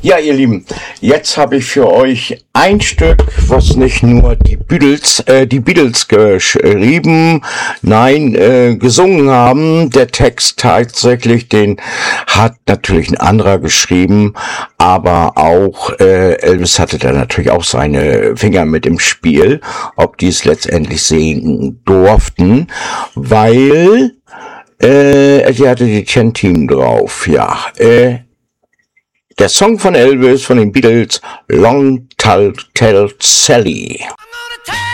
Ja, ihr Lieben, jetzt habe ich für euch ein Stück, was nicht nur die Beatles geschrieben, nein, gesungen haben. Der Text tatsächlich, den hat natürlich ein anderer geschrieben, aber auch Elvis hatte da natürlich auch seine Finger mit im Spiel, ob die es letztendlich singen durften, weil sie hatte die Ten-Team drauf, ja. Der Song von Elvis, von den Beatles, Long Tall Sally.